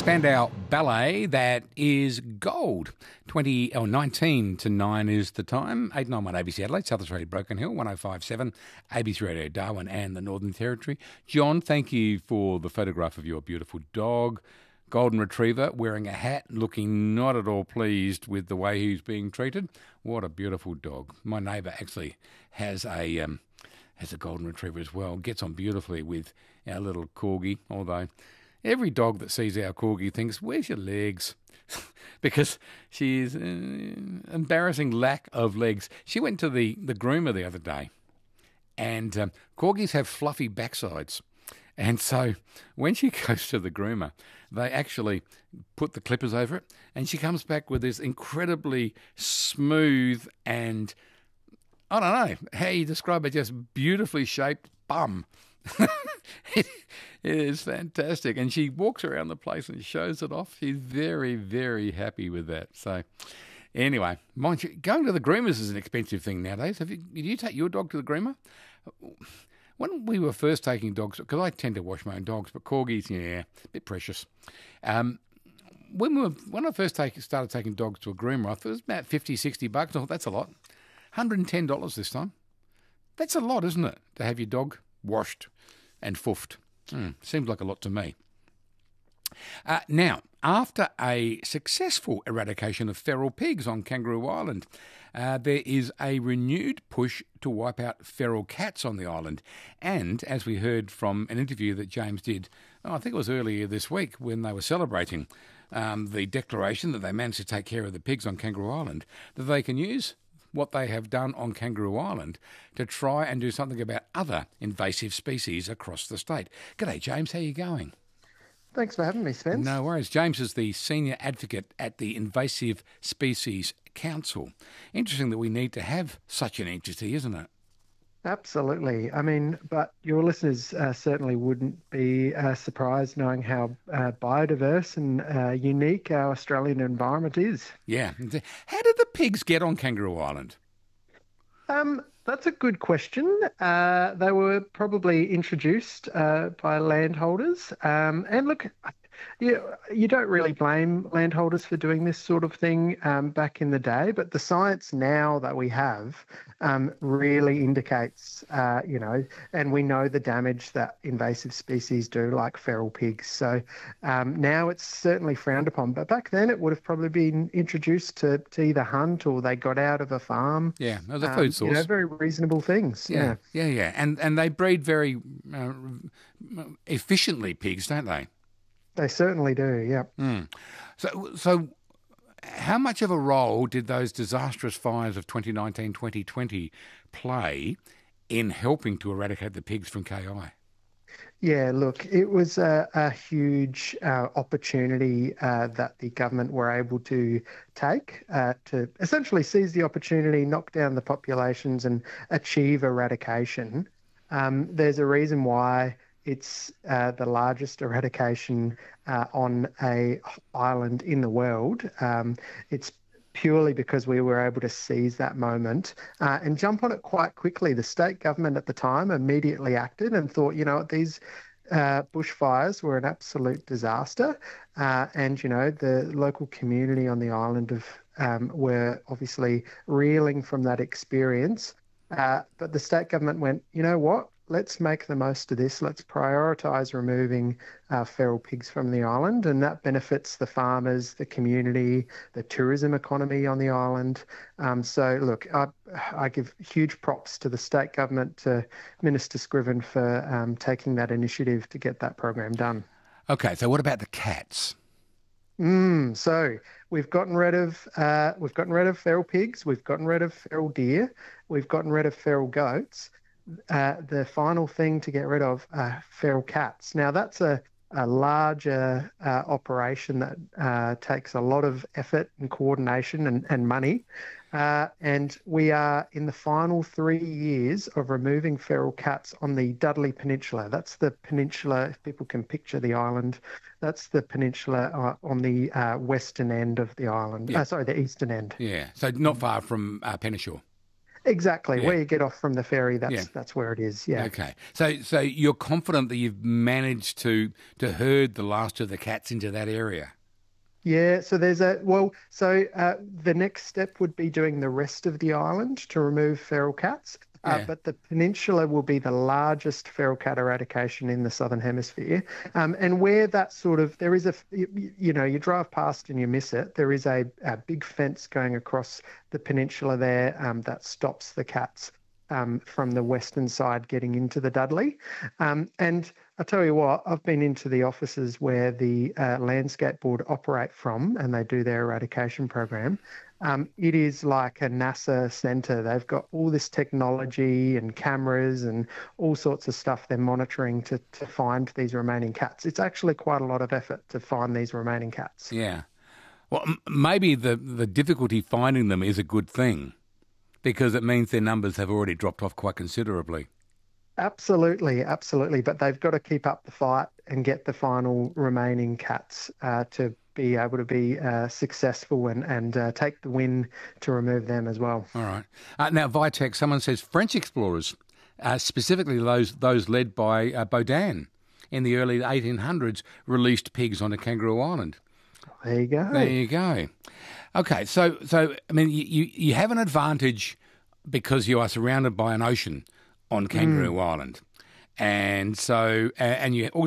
Spandau Ballet, that is gold. 19 to 9 is the time. 891 ABC Adelaide, South Australia, Broken Hill, 105.7 ABC Radio Darwin and the Northern Territory. John, thank you for the photograph of your beautiful dog, Golden Retriever, wearing a hat, looking not at all pleased with the way he's being treated. What a beautiful dog. My neighbour actually has a Golden Retriever as well. Gets on beautifully with our little Corgi, although every dog that sees our Corgi thinks, where's your legs? Because she's embarrassing lack of legs. She went to the groomer the other day, and Corgis have fluffy backsides. And so when she goes to the groomer, they actually put the clippers over it, and she comes back with this incredibly smooth and, I don't know how you describe it, just beautifully shaped bum. It is fantastic. And she walks around the place and shows it off. She's very, very happy with that. So anyway, mind you, going to the groomers is an expensive thing nowadays. Did you take your dog to the groomer? When we were first taking dogs, because I tend to wash my own dogs, but Corgis, yeah, a bit precious. When I first started taking dogs to a groomer, I thought it was about $50, $60. I thought, that's a lot. $110 this time. That's a lot, isn't it, to have your dog washed and foofed? Seems like a lot to me. Now, after a successful eradication of feral pigs on Kangaroo Island, there is a renewed push to wipe out feral cats on the island. And as we heard from an interview that James did, I think it was earlier this week when they were celebrating the declaration that they managed to take care of the pigs on Kangaroo Island, that they can use what they have done on Kangaroo Island to try and do something about other invasive species across the state. G'day, James. How are you going? Thanks for having me, Spence. No worries. James is the senior advocate at the Invasive Species Council. Interesting that we need to have such an entity, isn't it? Absolutely. I mean, but your listeners certainly wouldn't be surprised knowing how biodiverse and unique our Australian environment is. Yeah. How did the pigs get on Kangaroo Island? That's a good question. They were probably introduced by landholders. And look, you don't really blame landholders for doing this sort of thing back in the day, but the science now that we have really indicates, and we know the damage that invasive species do, like feral pigs. So now it's certainly frowned upon. But back then it would have probably been introduced to either hunt or they got out of a farm. Yeah, as a food source. Very reasonable things. Yeah. And they breed very efficiently, pigs, don't they? They certainly do, yeah. So how much of a role did those disastrous fires of 2019, 2020 play in helping to eradicate the pigs from KI? Yeah, look, it was a huge opportunity that the government were able to take to essentially seize the opportunity, knock down the populations and achieve eradication. There's a reason why it's the largest eradication on a island in the world. It's purely because we were able to seize that moment and jump on it quite quickly. The state government at the time immediately acted and thought, these bushfires were an absolute disaster. And, the local community on the island were obviously reeling from that experience. But the state government went, you know what? Let's make the most of this. Let's prioritise removing feral pigs from the island, and that benefits the farmers, the community, the tourism economy on the island. So, look, I give huge props to the state government, to Minister Scriven for taking that initiative to get that program done. Okay, so what about the cats? So we've gotten rid of feral pigs, we've gotten rid of feral deer, we've gotten rid of feral goats. The final thing to get rid of feral cats. Now, that's a larger operation that takes a lot of effort and coordination and money. And we are in the final 3 years of removing feral cats on the Dudley Peninsula. That's the peninsula, if people can picture the island, that's the peninsula on the western end of the island. Yeah. The eastern end. Yeah, so not far from Penashore. Exactly. Yeah. Where you get off from the ferry, Yeah. that's where it is. Yeah. Okay. So you're confident that you've managed to herd the last of the cats into that area? Yeah, so the next step would be doing the rest of the island to remove feral cats. Yeah. But the peninsula will be the largest feral cat eradication in the Southern Hemisphere. And where that sort of, there is you drive past and you miss it. There is a big fence going across the peninsula there that stops the cats from the western side getting into the Dudley. And I tell you what, I've been into the offices where the Landscape Board operate from and they do their eradication program. It is like a NASA center. They've got all this technology and cameras and all sorts of stuff they're monitoring to find these remaining cats. It's actually quite a lot of effort to find these remaining cats. Yeah. Well, maybe the difficulty finding them is a good thing because it means their numbers have already dropped off quite considerably. Absolutely, absolutely. But they've got to keep up the fight and get the final remaining cats to be able to be successful and take the win to remove them as well. All right. Now, Vitek, someone says French explorers, specifically those led by Baudin in the early 1800s, released pigs onto Kangaroo Island. There you go. There you go. Okay, so I mean, you have an advantage because you are surrounded by an ocean on Kangaroo Island, and so and you also